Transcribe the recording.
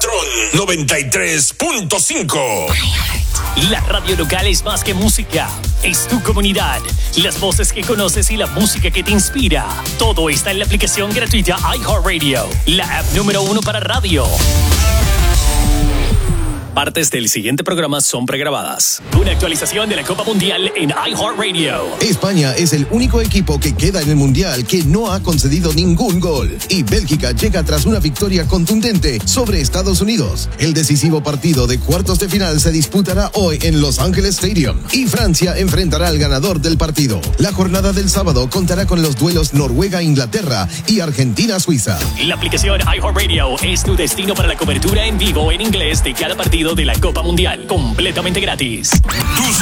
Patrón 93.5. La radio local es más que música, es tu comunidad, las voces que conoces y la música que te inspira. Todo está en la aplicación gratuita iHeartRadio, la app número 1 para radio. Partes del siguiente programa son pregrabadas. Una actualización de la Copa Mundial en iHeartRadio. España es el único equipo que queda en el Mundial que no ha concedido ningún gol. Y Bélgica llega tras una victoria contundente sobre Estados Unidos. El decisivo partido de cuartos de final se disputará hoy en Los Ángeles Stadium. Y Francia enfrentará al ganador del partido. La jornada del sábado contará con los duelos Noruega-Inglaterra y Argentina-Suiza. La aplicación iHeartRadio es tu destino para la cobertura en vivo en inglés de cada partido de la Copa Mundial, completamente gratis.